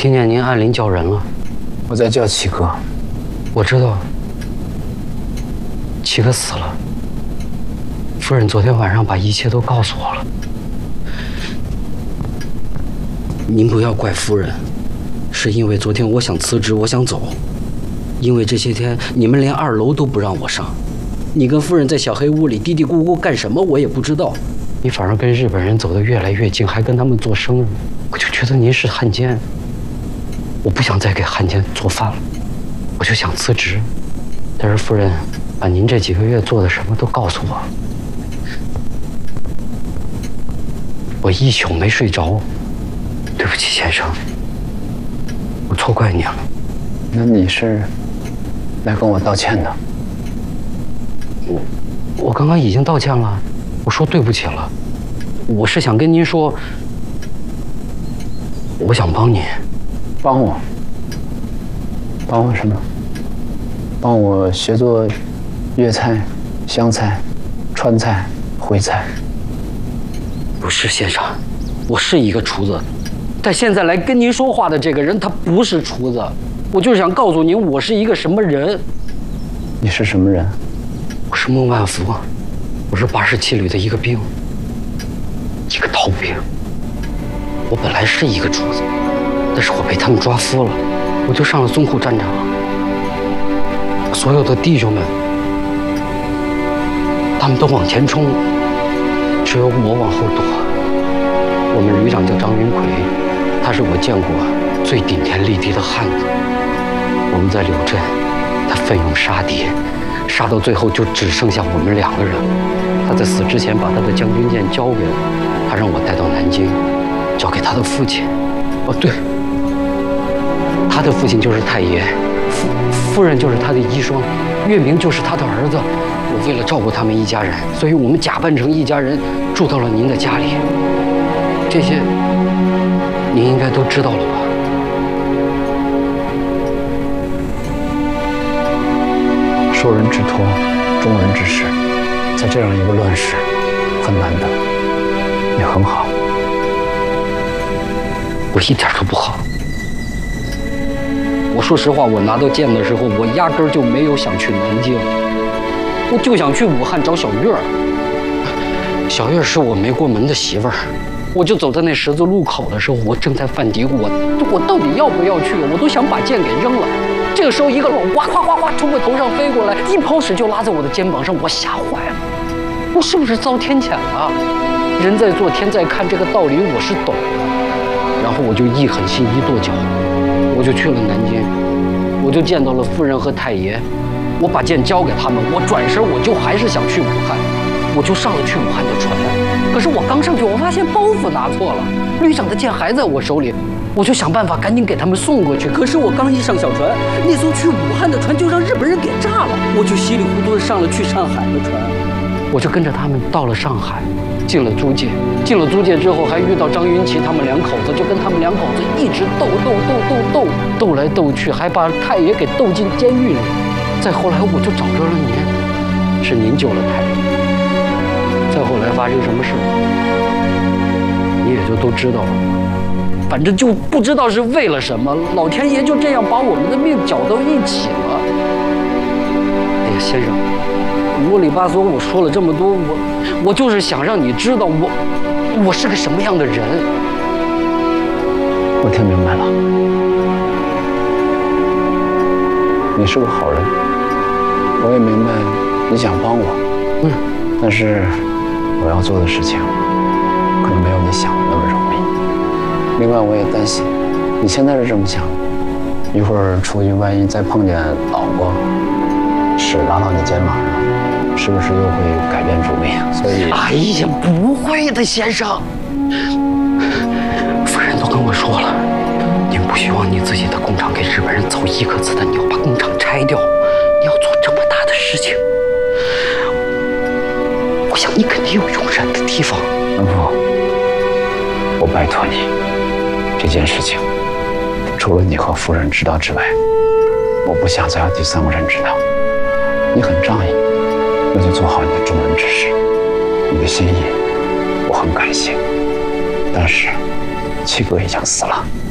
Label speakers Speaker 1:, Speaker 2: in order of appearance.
Speaker 1: 听见您按铃叫人了。
Speaker 2: 我在叫七哥。
Speaker 1: 我知道，七哥死了。夫人昨天晚上把一切都告诉我了。您不要怪夫人，是因为昨天我想辞职，我想走，因为这些天你们连2楼都不让我上。你跟夫人在小黑屋里嘀嘀咕咕干什么，我也不知道。你反而跟日本人走得越来越近，还跟他们做生意，我就觉得您是汉奸。我不想再给汉奸做饭了，我就想辞职。但是夫人把您这几个月做的什么都告诉我，我一宿没睡着。对不起，先生，我错怪你了。
Speaker 2: 那你是来跟我道歉的？
Speaker 1: 我刚刚已经道歉了，我说对不起了。我是想跟您说，我想帮您。
Speaker 2: 帮我？帮我什么？帮我学做粤菜、湘菜、川菜、徽菜？
Speaker 1: 不是，先生，我是一个厨子，但现在来跟您说话的这个人他不是厨子。我就是想告诉您，我是一个什么人。
Speaker 2: 你是什么人？
Speaker 1: 我是孟万福，我是87旅的一个兵，一个逃兵。我本来是一个厨子，但是我被他们抓夫了，我就上了淞沪战场。所有的弟兄们，他们都往前冲，只有我往后躲。我们旅长叫张云奎，他是我见过最顶天立地的汉子。我们在柳镇，他奋勇杀敌。杀到最后就只剩下我们2个人。他在死之前把他的将军剑交给我，他让我带到南京，交给他的父亲。哦，对，他的父亲就是太爷，夫人就是他的遗孀，月明就是他的儿子。我为了照顾他们一家人，所以我们假扮成一家人住到了您的家里。这些您应该都知道了吧？
Speaker 2: 受人之托，忠人之事，在这样一个乱世，很难得。你很好。
Speaker 1: 我一点都不好。我说实话，我拿到剑的时候，我压根儿就没有想去南京，我就想去武汉找小月儿。小月儿是我没过门的媳妇儿。我就走在那十字路口的时候，我正在犯嘀咕，我到底要不要去？我都想把剑给扔了。这个时候，一个老蛙哗哗哗从我头上飞过来，一抛屎就拉在我的肩膀上，我吓坏了。我是不是遭天谴了？人在做，天在看，这个道理我是懂的。然后我就一狠心一跺脚，我就去了南京，我就见到了夫人和太爷，我把剑交给他们，我转身我就还是想去武汉，我就上了去武汉的船。可是我刚上去，我发现包袱拿错了，旅长的剑还在我手里。我就想办法赶紧给他们送过去，可是我刚一上小船，那艘去武汉的船就让日本人给炸了，我就稀里糊涂的上了去上海的船，我就跟着他们到了上海，进了租界，进了租界之后还遇到张云奇他们2口子，就跟他们2口子一直斗来斗去，还把太爷给斗进监狱里。再后来我就找着了您，是您救了太爷。再后来发生什么事，你也就都知道了。反正就不知道是为了什么，老天爷就这样把我们的命搅到一起了。哎呀，先生，啰里吧嗦我说了这么多，我就是想让你知道我是个什么样的人。
Speaker 2: 我听明白了，你是个好人，我也明白你想帮我，但是我要做的事情可能没有你想的那么容易。另外，我也担心，你现在是这么想，一会儿出去万一再碰见老婆，屎拉到你肩膀上，是不是又会改变主意？所以，
Speaker 1: 哎呀，不会的，先生。夫人都跟我说了，您不希望你自己的工厂给日本人走1颗子弹，你要把工厂拆掉，你要做这么大的事情，我想你肯定有容忍的地方。
Speaker 2: 不，我拜托你。这件事情，除了你和夫人知道之外，我不想再有第3个人知道。你很仗义，那就做好你的忠人之事。你的心意，我很感谢。但是，七哥已经死了。